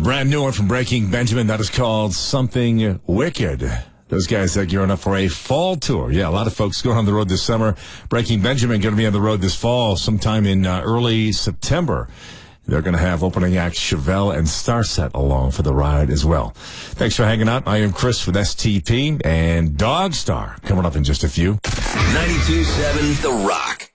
brand new one from Breaking Benjamin that is called Something Wicked. Those guys are gearing up for a fall tour. Yeah, a lot of folks going on the road this summer. Breaking Benjamin going to be on the road this fall sometime in early September. They're going to have opening act Chevelle and Starset along for the ride as well. Thanks for hanging out. I am Chris with STP and Dog Star coming up in just a few. 92.7 The Rock.